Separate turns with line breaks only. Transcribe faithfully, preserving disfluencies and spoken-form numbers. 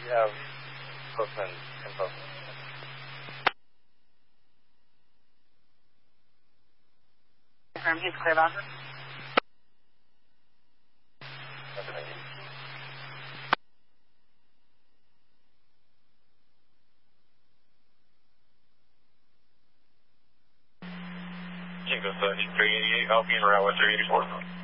you have postman info?
Confirm he's clear bound.
Okay, thank you.
Jingle seventy-three eighty-eight, Alpine, route Western eighty-four.